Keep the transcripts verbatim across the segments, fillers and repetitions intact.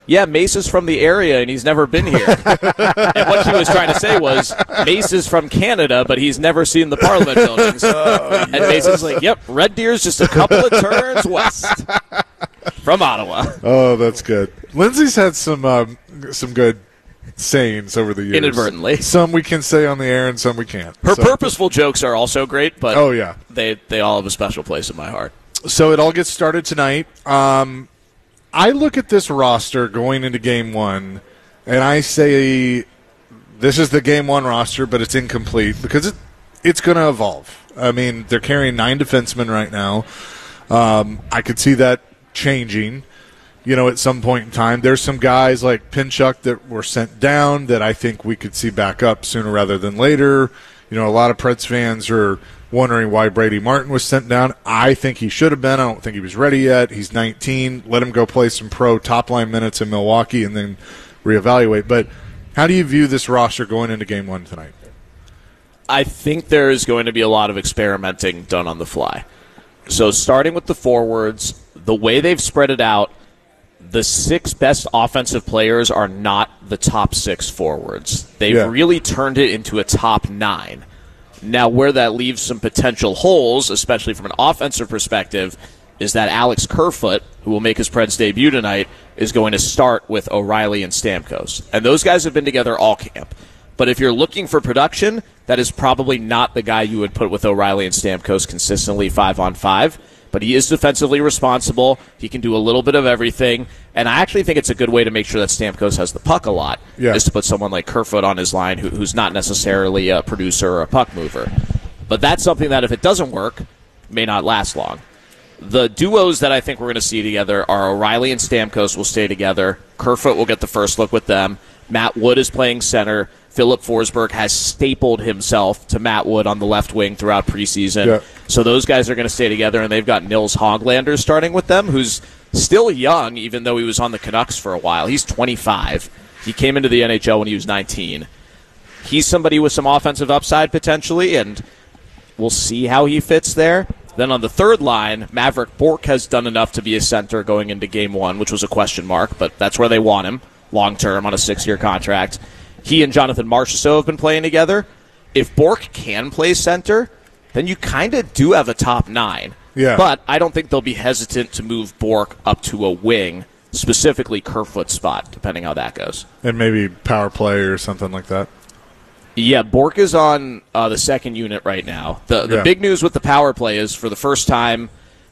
Yeah, Mace is from the area, and he's never been here. And what she was trying to say was, Mace is from Canada, but he's never seen the Parliament buildings. Oh, and Mace is like, yep, Red Deer's just a couple of turns west from Ottawa. Oh, that's good. Lindsay's had some um, some good sayings over the years. Inadvertently. Some we can say on the air and some we can't. Her so. purposeful jokes are also great, but oh, yeah. they, they all have a special place in my heart. So it all gets started tonight. Um, I look at this roster going into game one, and I say this is the game one roster, but it's incomplete because it, it's going to evolve. I mean, they're carrying nine defensemen right now. Um, I could see that changing, you know, at some point in time. There's some guys like Pinchuk that were sent down that I think we could see back up sooner rather than later. You know, a lot of Preds fans are wondering why Brady Martin was sent down. I think he should have been. I don't think he was ready yet. He's nineteen. Let him go play some pro top-line minutes in Milwaukee and then reevaluate. But how do you view this roster going into game one tonight? I think there is going to be a lot of experimenting done on the fly. So starting with the forwards, the way they've spread it out, the six best offensive players are not the top six forwards. They've yeah. really turned it into a top nine. Now, where that leaves some potential holes, especially from an offensive perspective, is that Alex Kerfoot, who will make his Preds debut tonight, is going to start with O'Reilly and Stamkos. And those guys have been together all camp. But if you're looking for production, that is probably not the guy you would put with O'Reilly and Stamkos consistently five on five. But he is defensively responsible. He can do a little bit of everything. And I actually think it's a good way to make sure that Stamkos has the puck a lot, yeah. is to put someone like Kerfoot on his line who, who's not necessarily a producer or a puck mover. But that's something that, if it doesn't work, may not last long. The duos that I think we're going to see together are O'Reilly and Stamkos will stay together. Kerfoot will get the first look with them. Matt Wood is playing center. Philip Forsberg has stapled himself to Matt Wood on the left wing throughout preseason. Yeah. So those guys are going to stay together, and they've got Nils Hoglander starting with them, who's still young, even though he was on the Canucks for a while. He's twenty-five. He came into the N H L when he was nineteen. He's somebody with some offensive upside potentially, and we'll see how he fits there. Then on the third line, Maverick Bourque has done enough to be a center going into game one, which was a question mark, but that's where they want him long-term on a six-year contract. He and Jonathan Marchessault have been playing together. If Bourque can play center, then you kind of do have a top nine. Yeah. But I don't think they'll be hesitant to move Bourque up to a wing, specifically Kerfoot's spot, depending how that goes. And maybe power play or something like that. Yeah, Bourque is on uh, the second unit right now. The the yeah. big news with the power play is, for the first time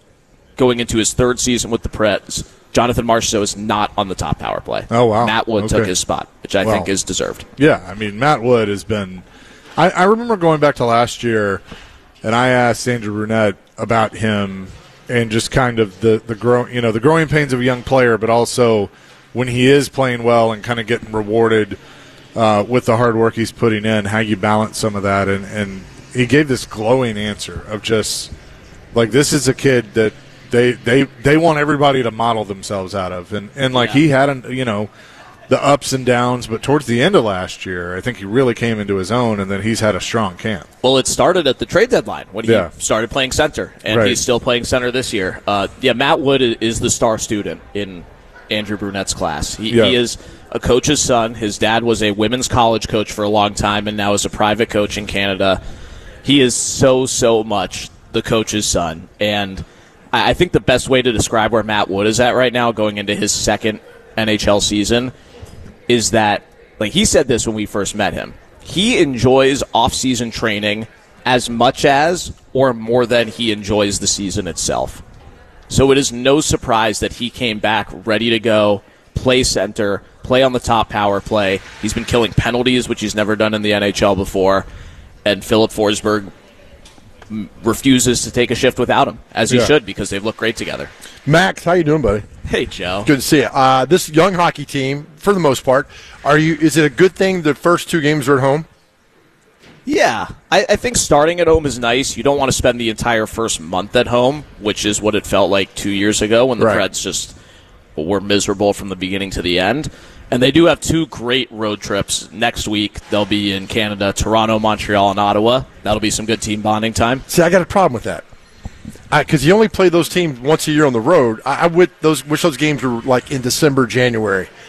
going into his third season with the Preds, Jonathan Marchessault is not on the top power play. Oh, wow. Matt Wood okay. took his spot, which I well, think is deserved. Yeah, I mean, Matt Wood has been – I remember going back to last year, and I asked Andrew Brunette about him and just kind of the, the, grow, you know, the growing pains of a young player, but also when he is playing well and kind of getting rewarded uh, with the hard work he's putting in, how you balance some of that. And, and he gave this glowing answer of just, like, this is a kid that – They, they they want everybody to model themselves out of. And, and like, yeah. he had, you know, the ups and downs, but towards the end of last year, I think he really came into his own, and then he's had a strong camp. Well, it started at the trade deadline when he yeah. started playing center, and right. he's still playing center this year. Uh, yeah, Matt Wood is the star student in Andrew Brunette's class. He, yeah. he is a coach's son. His dad was a women's college coach for a long time and now is a private coach in Canada. He is so, so much the coach's son, and I think the best way to describe where Matt Wood is at right now going into his second N H L season is that, like, he said this when we first met him, he enjoys off-season training as much as or more than he enjoys the season itself. So it is no surprise that he came back ready to go, play center, play on the top power play. He's been killing penalties, which he's never done in the N H L before, and Philip Forsberg refuses to take a shift without him, as he yeah. should, because they've looked great together. Max, how you doing, buddy? Hey, Joe. Good to see you. Uh, this young hockey team, for the most part, are you? Is it a good thing the first two games are at home? Yeah. I, I think starting at home is nice. You don't want to spend the entire first month at home, which is what it felt like two years ago when the right. Preds just were miserable from the beginning to the end. And they do have two great road trips next week. They'll be in Canada, Toronto, Montreal, and Ottawa. That'll be some good team bonding time. See, I got a problem with that. because you only play those teams once a year on the road. I, I would those wish those games were like in December, January.